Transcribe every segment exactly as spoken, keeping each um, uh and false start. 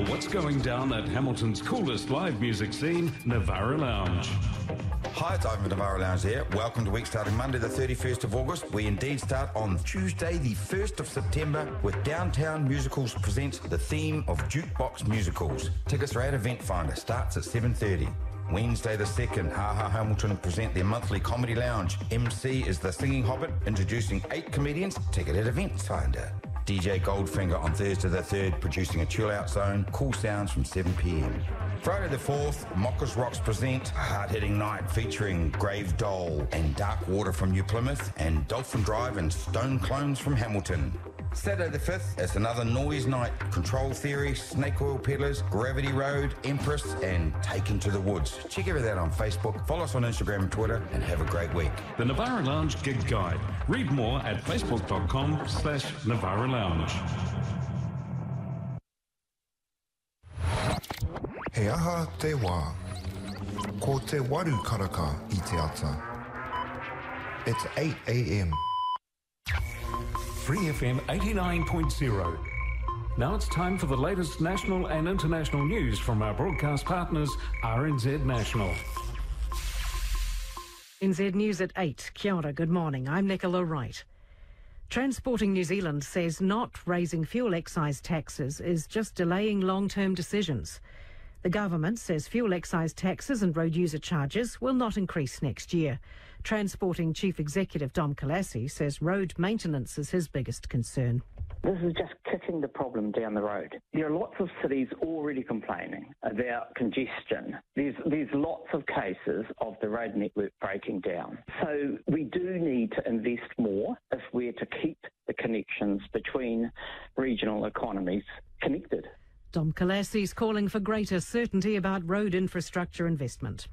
what's going down at Hamilton's coolest live music scene, Navara Lounge. Hi, it's Ivan from Navara Lounge here. Welcome to week starting Monday the thirty-first of August. We indeed start on Tuesday the first of September with Downtown Musicals presents the theme of Jukebox Musicals. Tickets are at Event Finder. Starts at seven thirty. Wednesday the second, Ha Ha Hamilton present their monthly comedy lounge. M C is the Singing Hobbit, introducing eight comedians. Ticket at Event Finder. D J Goldfinger on Thursday the third, producing a chill-out zone. Cool sounds from seven p m. Friday the fourth, Mockers Rocks present a hard-hitting night featuring Grave Doll and Dark Water from New Plymouth and Dolphin Drive and Stone Clones from Hamilton. Saturday the fifth, it's another noise night. Control Theory, Snake Oil Peddlers, Gravity Road, Empress and Taken to the Woods. Check everything out on Facebook, follow us on Instagram and Twitter, and have a great week. The Navara Lounge Gig Guide. Read more at facebook.com slash Navara Lounge. He aha te wā. Ko te waru karaka I te ata. It's eight a m Free F M eighty-nine point zero. Now it's time for the latest national and international news from our broadcast partners, R N Z National. N Z News at eight. Kia ora, good morning. I'm Nicola Wright. Transporting New Zealand says not raising fuel excise taxes is just delaying long-term decisions. The government says fuel excise taxes and road user charges will not increase next year. Transporting Chief Executive Dom Calassi says road maintenance is his biggest concern. This is just kicking the problem down the road. There are lots of cities already complaining about congestion. There's, there's lots of cases of the road network breaking down. So we do need to invest more if we're to keep the connections between regional economies connected. Dom Calassi is calling for greater certainty about road infrastructure investment.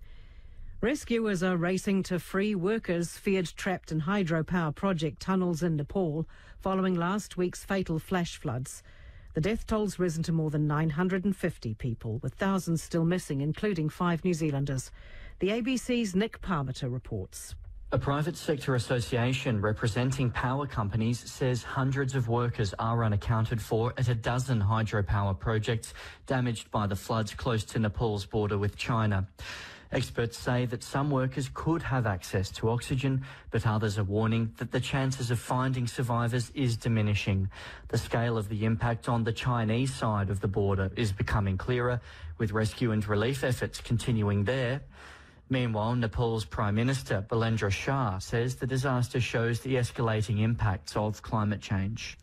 Rescuers are racing to free workers feared trapped in hydropower project tunnels in Nepal following last week's fatal flash floods. The death toll's risen to more than nine hundred fifty people, with thousands still missing, including five New Zealanders. The A B C's Nick Parmiter reports. A private sector association representing power companies says hundreds of workers are unaccounted for at a dozen hydropower projects damaged by the floods close to Nepal's border with China. Experts say that some workers could have access to oxygen, but others are warning that the chances of finding survivors is diminishing. The scale of the impact on the Chinese side of the border is becoming clearer, with rescue and relief efforts continuing there. Meanwhile, Nepal's Prime Minister, Balendra Shah, says the disaster shows the escalating impacts of climate change.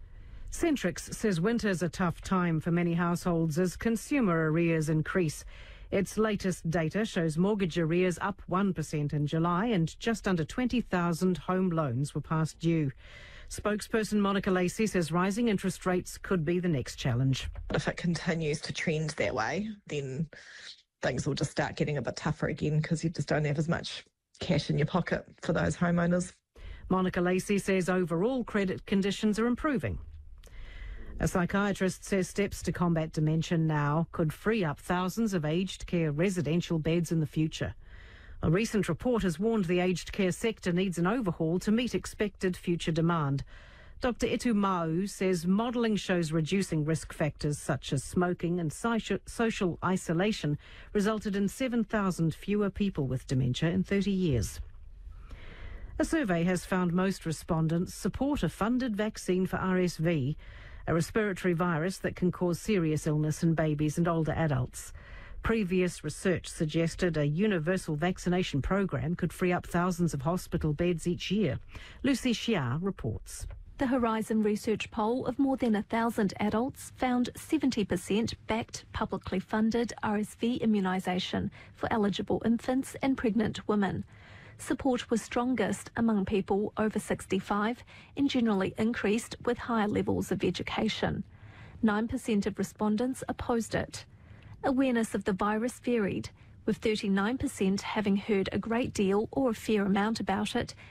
Centrix says winter's a tough time for many households as consumer arrears increase. Its latest data shows mortgage arrears up one percent in July and just under twenty thousand home loans were past due. Spokesperson Monica Lacey says rising interest rates could be the next challenge. If it continues to trend that way, then things will just start getting a bit tougher again because you just don't have as much cash in your pocket for those homeowners. Monica Lacey says overall credit conditions are improving. A psychiatrist says steps to combat dementia now could free up thousands of aged care residential beds in the future. A recent report has warned the aged care sector needs an overhaul to meet expected future demand. Doctor Itu Mau says modelling shows reducing risk factors such as smoking and social isolation resulted in seven thousand fewer people with dementia in thirty years. A survey has found most respondents support a funded vaccine for R S V, a respiratory virus that can cause serious illness in babies and older adults. Previous research suggested a universal vaccination program could free up thousands of hospital beds each year. Lucy Shia reports. The Horizon Research poll of more than a thousand adults found seventy percent backed publicly funded R S V immunisation for eligible infants and pregnant women. Support was strongest among people over sixty-five and generally increased with higher levels of education. nine percent of respondents opposed it. Awareness of the virus varied, with thirty-nine percent having heard a great deal or a fair amount about it